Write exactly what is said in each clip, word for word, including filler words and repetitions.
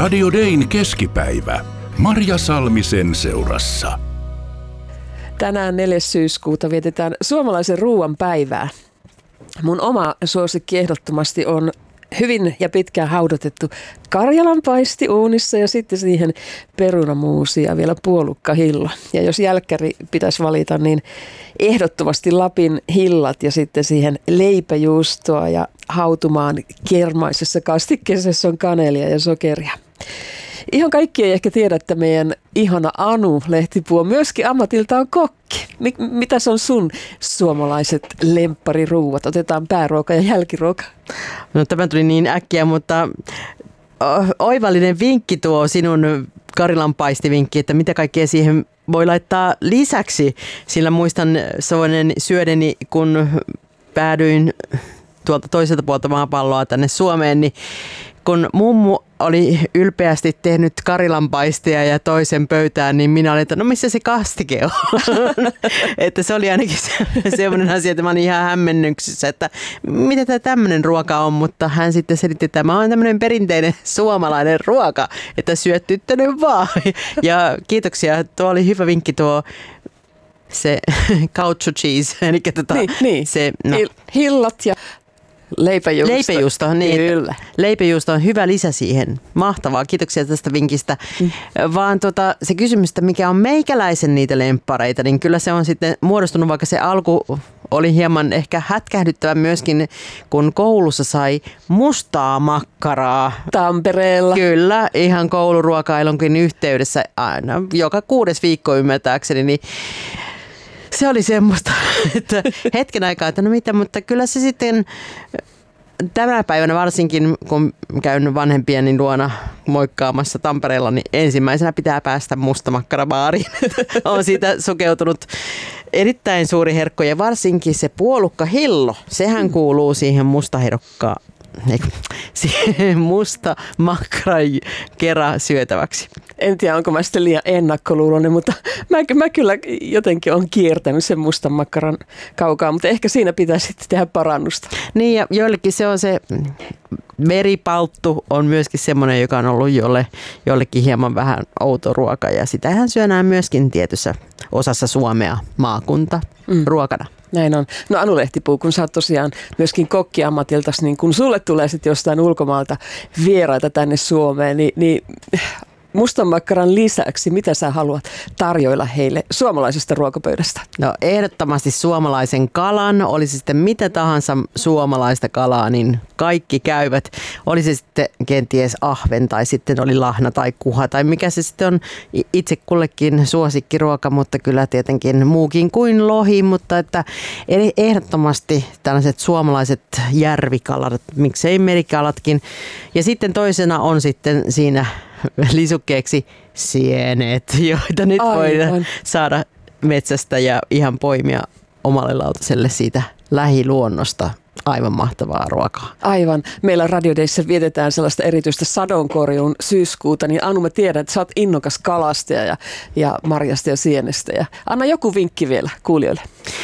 Radio Dayn keskipäivä. Marja Salmisen seurassa. Tänään neljäs syyskuuta vietetään suomalaisen ruuan päivää. Mun oma suosikki ehdottomasti on hyvin ja pitkään haudotettu karjalanpaisti uunissa ja sitten siihen perunamuusi ja vielä puolukkahilla. Ja jos jälkkäri pitäisi valita, niin ehdottomasti Lapin hillat ja sitten siihen leipäjuustoa ja hautumaan kermaisessa kastikkeessa on kanelia ja sokeria. Ihan kaikki ei ehkä tiedä, että meidän ihana Anu Lehtipuu on myöskin ammatiltaan kokki. Mitäs on sun suomalaiset lemppariruuat? Otetaan pääruoka ja jälkiruoka. No tämä tuli niin äkkiä, mutta oivallinen vinkki tuo sinun karjalanpaistivinkki, että mitä kaikkea siihen voi laittaa lisäksi. Sillä muistan sellainen syödeni, kun päädyin tuolta toiselta puolta maapalloa tänne Suomeen, niin kun mummu oli ylpeästi tehnyt karjalanpaistia ja toisen pöytään, niin minä olin, että no missä se kastike on? Että se oli ainakin sellainen asia, että mä olin ihan hämmennyksissä, että mitä tämä tämmöinen ruoka on, mutta hän sitten selitti, että tämä on tämmöinen perinteinen suomalainen ruoka, että syöt tyttönen vaan. Ja kiitoksia, tuo oli hyvä vinkki tuo se couch cheese, eli tota, niin, niin. se no. Hillat ja leipäjuusto. Leipäjuusto, niin. Kyllä. Leipäjuusto on hyvä lisä siihen. Mahtavaa, kiitoksia tästä vinkistä. Mm. Vaan tota, se kysymys, että mikä on meikäläisen niitä lemppareita, niin kyllä se on sitten muodostunut, vaikka se alku oli hieman ehkä hätkähdyttävä myöskin, kun koulussa sai mustaa makkaraa. Tampereella. Kyllä, ihan kouluruokailunkin yhteydessä aina joka kuudes viikko ymmärtääkseni, niin se oli semmoista, että hetken aikaa, että no mitä, mutta kyllä se sitten tänä päivänä varsinkin, kun käyn vanhempieni luona moikkaamassa Tampereella, niin ensimmäisenä pitää päästä mustamakkarabaariin. On siitä sukeutunut erittäin suuri herkko ja varsinkin se puolukkahillo, sehän kuuluu siihen mustaherokkaan. Siihen musta makkaran kerran syötäväksi. En tiedä, onko mä sitten liian ennakkoluuloinen, mutta mä, mä kyllä jotenkin olen kiertänyt sen mustan makkaran kaukaa, mutta ehkä siinä pitää sitten tehdä parannusta. Niin ja joillekin se on se veripalttu on myöskin semmoinen, joka on ollut jolle, jollekin hieman vähän outo ruoka ja sitähän syönään myöskin tietyssä osassa Suomea maakunta mm. ruokana. Näin on. No Anu Lehtipuu, kun sä oot tosiaan myöskin kokkiammatiltas, niin kun sulle tulee sitten jostain ulkomaalta vieraita tänne Suomeen, niin, niin mustan makkaran lisäksi, mitä sä haluat tarjoilla heille suomalaisesta ruokapöydästä? No ehdottomasti suomalaisen kalan, olisi sitten mitä tahansa suomalaista kalaa, niin kaikki käyvät. Oli se sitten kenties ahven tai sitten oli lahna tai kuha tai mikä se sitten on itse kullekin suosikkiruoka, mutta kyllä tietenkin muukin kuin lohi, mutta että ehdottomasti tällaiset suomalaiset järvikalat, miksei merikalatkin. Ja sitten toisena on sitten siinä lisukkeeksi sienet, joita nyt Aivan. voidaan saada metsästä ja ihan poimia omalle lautaselle siitä lähiluonnosta. Aivan mahtavaa ruokaa. Aivan. Meillä Radio Dayssä vietetään sellaista erityistä sadonkorjuun syyskuuta, niin Anu, mä tiedän, että sä oot innokas kalastaja ja, ja marjasta ja sienestä. Ja anna joku vinkki vielä kuulijoille.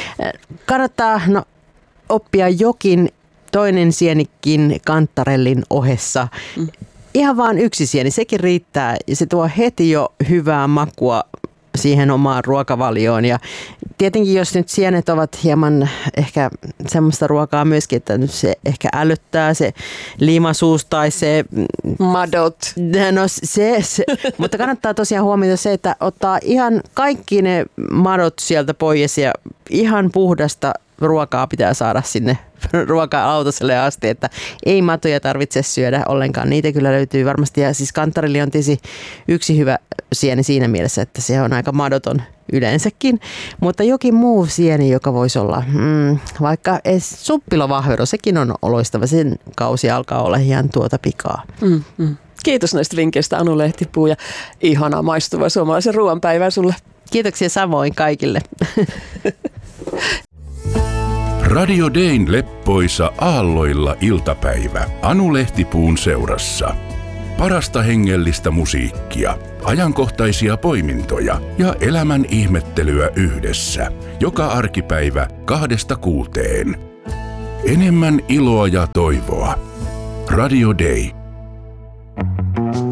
Kannattaa no, oppia jokin toinen sienikin kantarellin ohessa. Mm. Ihan vaan yksi sieni, sekin riittää ja se tuo heti jo hyvää makua siihen omaan ruokavalioon. Ja tietenkin jos nyt sienet ovat hieman ehkä semmoista ruokaa myöskin, että se ehkä älyttää se liimasuus tai se madot. No se, se. Mutta kannattaa tosiaan huomioida se, että ottaa ihan kaikki ne madot sieltä pois ja ihan puhdasta ruokaa pitää saada sinne ruoka-lautaselle asti, että ei matoja tarvitse syödä ollenkaan. Niitä kyllä löytyy varmasti. Ja siis kantarelli on tietysti yksi hyvä sieni siinä mielessä, että se on aika madoton yleensäkin. Mutta jokin muu sieni, joka voisi olla mm, vaikka suppilovahvero, sekin on loistava. Sen kausi alkaa olla ihan tuota pikaa. Mm, mm. Kiitos näistä vinkkeistä Anu Lehtipuu ja ihanaa maistuvaa suomalaisen ruoanpäivää sulle. Kiitoksia samoin kaikille. Radio Dayn leppoisa aalloilla iltapäivä Anu Lehtipuun seurassa. Parasta hengellistä musiikkia, ajankohtaisia poimintoja ja elämän ihmettelyä yhdessä. Joka arkipäivä kahdesta kuuteen. Enemmän iloa ja toivoa. Radio Day.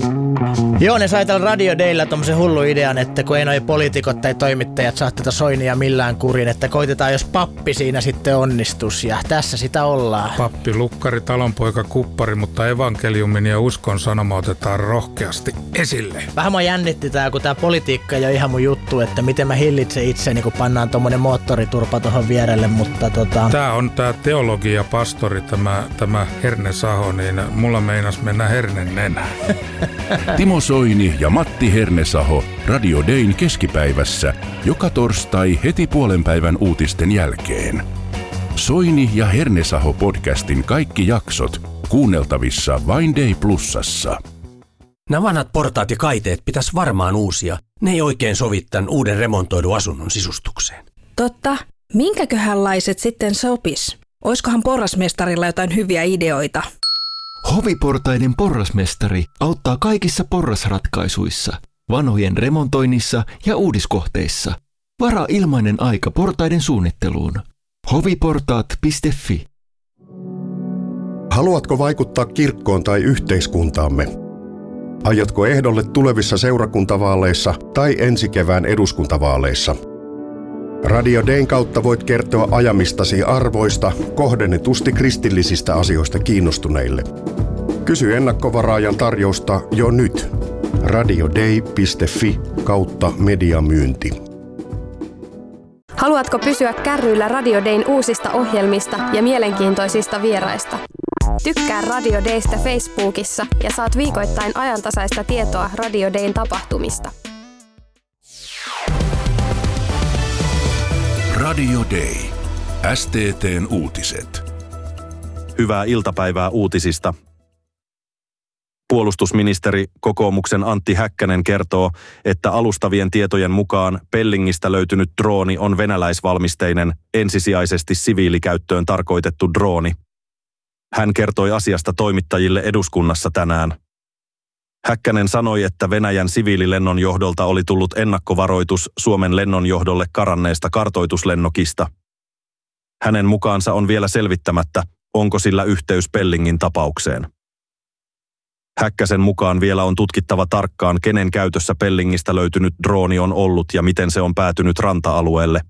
Joo, ne sai tällä Radio Daylla tommosen hullu idean, että kun ei noi poliitikot tai toimittajat saa tätä Soinia millään kurin, että koitetaan, jos pappi siinä sitten onnistus, ja tässä sitä ollaan. Pappi, lukkari, talonpoika, kuppari, mutta evankeliumin ja uskon sanoma otetaan rohkeasti esille. Vähän mua jännitti tää, kun tää politiikka ei ole ihan mun juttu, että miten mä hillitsen itseni, kun pannaan tommonen moottoriturpa tohon vierelle, mutta tota... Tää on tää teologi ja pastori, tämä, tämä Herne Saho, niin mulla meinas mennä hernen nenään. Timo Soini ja Matti Hernesaho Radio Dayn keskipäivässä joka torstai heti puolen päivän uutisten jälkeen. Soini ja Hernesaho podcastin kaikki jaksot kuunneltavissa vain Day Plusassa. Nämä vanhat portaat ja kaiteet pitäisi varmaan uusia. Ne ei oikein sovi tämän uuden remontoidun asunnon sisustukseen. Totta. Minkäköhänlaiset sitten sopis? Oiskohan porrasmestarilla jotain hyviä ideoita? Hoviportaiden porrasmestari auttaa kaikissa porrasratkaisuissa, vanhojen remontoinnissa ja uudiskohteissa. Varaa ilmainen aika portaiden suunnitteluun. hoviportaat piste fi. Haluatko vaikuttaa kirkkoon tai yhteiskuntaamme? Aiotko ehdolle tulevissa seurakuntavaaleissa tai ensi kevään eduskuntavaaleissa? Radio Dayn kautta voit kertoa ajamistasi arvoista kohdennetusti kristillisistä asioista kiinnostuneille. Kysy ennakkovaraajan tarjousta jo nyt. radioday piste fi kautta mediamyynti. Haluatko pysyä kärryillä Radio Dayn uusista ohjelmista ja mielenkiintoisista vieraista? Tykkää Radio Daystä Facebookissa ja saat viikoittain ajantasaista tietoa Radio Dayn tapahtumista. Radio Day. S T T:n uutiset. Hyvää iltapäivää uutisista. Puolustusministeri kokoomuksen Antti Häkkänen kertoo, että alustavien tietojen mukaan Pellingistä löytynyt drooni on venäläisvalmisteinen, ensisijaisesti siviilikäyttöön tarkoitettu drooni. Hän kertoi asiasta toimittajille eduskunnassa tänään. Häkkänen sanoi, että Venäjän siviililennonjohdolta oli tullut ennakkovaroitus Suomen lennonjohdolle karanneesta kartoituslennokista. Hänen mukaansa on vielä selvittämättä, onko sillä yhteys Pellingin tapaukseen. Häkkäsen mukaan vielä on tutkittava tarkkaan, kenen käytössä Pellingistä löytynyt drooni on ollut ja miten se on päätynyt ranta-alueelle.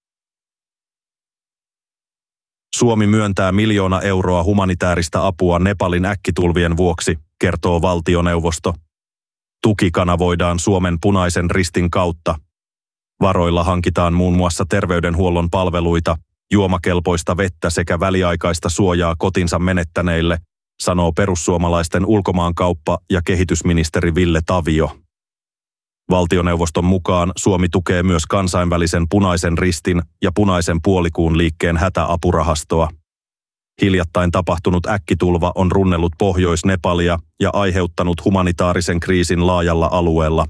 Suomi myöntää miljoona euroa humanitääristä apua Nepalin äkkitulvien vuoksi, kertoo valtioneuvosto. Tuki kanavoidaan Suomen Punaisen Ristin kautta. Varoilla hankitaan muun muassa terveydenhuollon palveluita, juomakelpoista vettä sekä väliaikaista suojaa kotinsa menettäneille, sanoo perussuomalaisten ulkomaankauppa- ja kehitysministeri Ville Tavio. Valtioneuvoston mukaan Suomi tukee myös kansainvälisen Punaisen Ristin ja Punaisen puolikuun liikkeen hätäapurahastoa. Hiljattain tapahtunut äkkitulva on runnellut Pohjois-Nepalia ja aiheuttanut humanitaarisen kriisin laajalla alueella.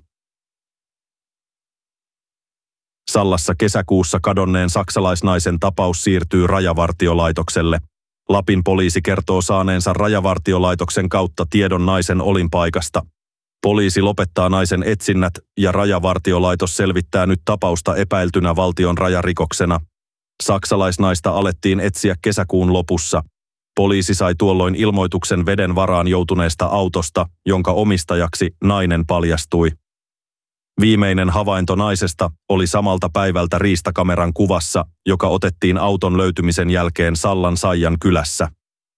Sallassa kesäkuussa kadonneen saksalaisnaisen tapaus siirtyy Rajavartiolaitokselle. Lapin poliisi kertoo saaneensa Rajavartiolaitoksen kautta tiedon naisen olinpaikasta. Poliisi lopettaa naisen etsinnät ja Rajavartiolaitos selvittää nyt tapausta epäiltynä valtion rajarikoksena. Saksalaisnaista alettiin etsiä kesäkuun lopussa. Poliisi sai tuolloin ilmoituksen veden varaan joutuneesta autosta, jonka omistajaksi nainen paljastui. Viimeinen havainto naisesta oli samalta päivältä riistakameran kuvassa, joka otettiin auton löytymisen jälkeen Sallan Saijan kylässä.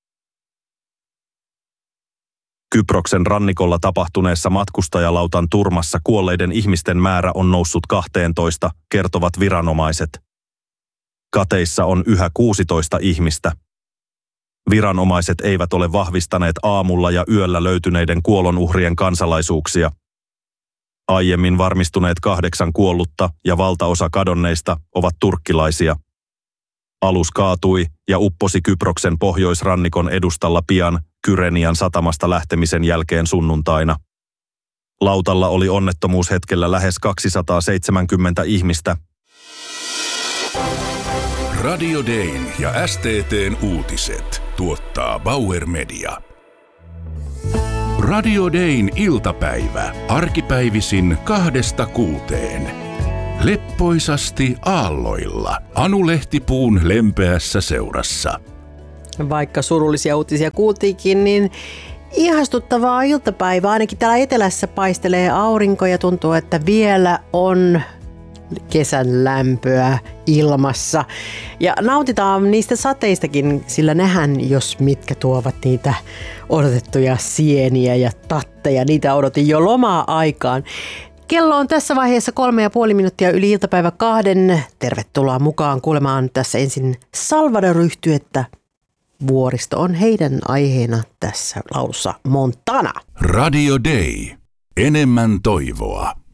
Kyproksen rannikolla tapahtuneessa matkustajalautan turmassa kuolleiden ihmisten määrä on noussut kahteentoista, kertovat viranomaiset. Kateissa on yhä kuusitoista ihmistä. Viranomaiset eivät ole vahvistaneet aamulla ja yöllä löytyneiden kuolonuhrien kansalaisuuksia. Aiemmin varmistuneet kahdeksan kuollutta ja valtaosa kadonneista ovat turkkilaisia. Alus kaatui ja upposi Kyproksen pohjoisrannikon edustalla pian Kyrenian satamasta lähtemisen jälkeen sunnuntaina. Lautalla oli onnettomuushetkellä lähes kaksisataaseitsemänkymmentä ihmistä. Radio Dayn ja S T T:n uutiset tuottaa Bauer Media. Radio Dayn iltapäivä arkipäivisin kahdesta kuuteen. Leppoisasti aalloilla Anu Lehtipuun lempeässä seurassa. Vaikka surullisia uutisia kuultiinkin, niin Ihastuttavaa iltapäivää. Ainakin täällä etelässä paistelee aurinko ja tuntuu, että vielä on kesän lämpöä ilmassa. Ja nautitaan niistä sateistakin, sillä nehän, jos mitkä tuovat niitä odotettuja sieniä ja tatteja. Niitä odotin jo lomaa-aikaan. Kello on tässä vaiheessa kolme ja puoli minuuttia yli iltapäivä kahden. Tervetuloa mukaan kuulemaan tässä ensin Salvador-yhtyettä. Vuoristo on heidän aiheena tässä laulussa Montana. Radio Day. Enemmän toivoa.